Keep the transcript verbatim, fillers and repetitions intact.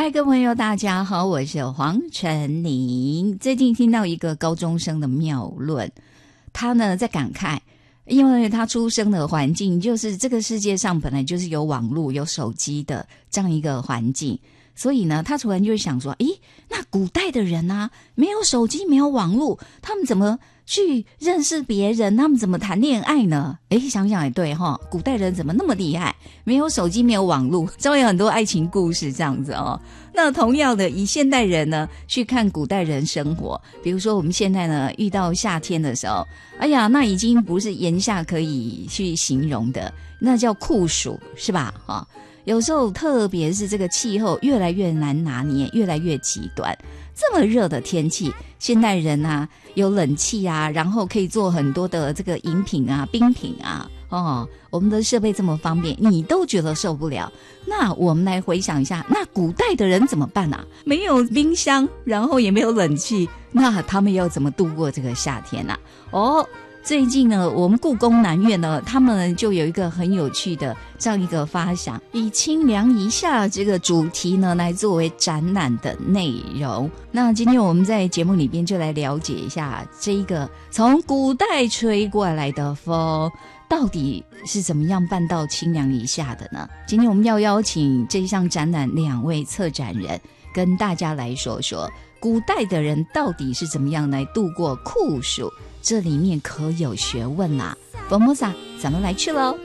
嗨，各位朋友大家好，我是黄晨宁。最近听到一个高中生的妙论，他呢在感慨，因为他出生的环境就是这个世界上本来就是有网络有手机的这样一个环境，所以呢他突然就会想说，诶，那古代的人啊，没有手机没有网络，他们怎么去认识别人，他们怎么谈恋爱呢？诶，想想也对齁，古代人怎么那么厉害，没有手机没有网络，终于有很多爱情故事这样子哦。那同样的，以现代人呢去看古代人生活，比如说我们现在呢遇到夏天的时候，哎呀，那已经不是炎夏可以去形容的，那叫酷暑，是吧？哈，有时候特别是这个气候越来越难拿捏，越来越极端。这么热的天气，现代人啊有冷气啊，然后可以做很多的这个饮品啊、冰品啊，哦，我们的设备这么方便，你都觉得受不了。那我们来回想一下，那古代的人怎么办啊？没有冰箱，然后也没有冷气，那他们要怎么度过这个夏天啊？哦，最近呢，我们故宫南院呢，他们就有一个很有趣的这样一个发想，以清凉一夏这个主题呢，来作为展览的内容。那今天我们在节目里边就来了解一下这一个从古代吹过来的风，到底是怎么样办到清凉一夏的呢？今天我们要邀请这一项展览两位策展人，跟大家来说说古代的人到底是怎么样来度过酷暑，这里面可有学问啊！佛摩萨，咱们来去喽！